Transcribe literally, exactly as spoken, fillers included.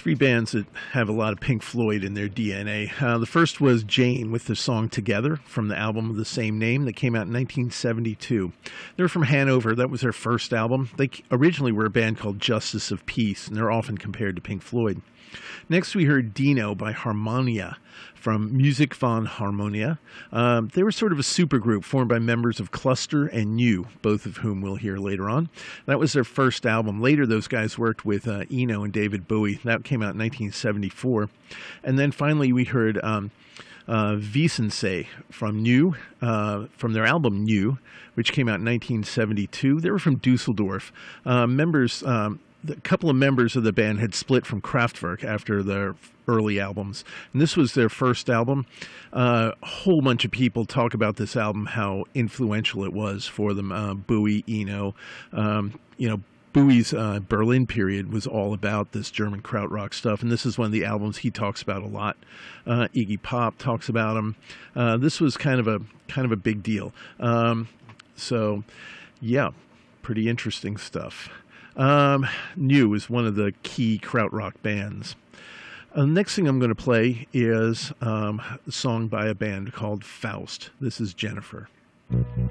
three bands that have a lot of Pink Floyd in their D N A. Uh, the first was Jane with the song Together from the album of the same name that came out in nineteen seventy-two. They were from Hanover. That was their first album. They originally were a band called Justice of Peace, and they're often compared to Pink Floyd. Next, we heard Dino by Harmonia from Music von Harmonia. Um, they were sort of a supergroup formed by members of Cluster and New, both of whom we'll hear later on. That was their first album. Later, those guys worked with uh, Eno and David Bowie. That came out in nineteen seventy-four. And then finally, we heard um, uh, Wiesense from New, uh, from their album New, which came out in nineteen seventy-two. They were from Dusseldorf. Uh, members... Um, A couple of members of the band had split from Kraftwerk after their early albums, and this was their first album. Uh, a whole bunch of people talk about this album, how influential it was for them. Uh, Bowie, Eno, um, you know, Bowie's uh, Berlin period was all about this German krautrock stuff, and this is one of the albums he talks about a lot. Uh, Iggy Pop talks about him. Uh, this was kind of a kind of a big deal. Um, so, yeah, pretty interesting stuff. Um, New is one of the key krautrock bands. Uh, the next thing I'm going to play is um, a song by a band called Faust. This is Jennifer. Mm-hmm.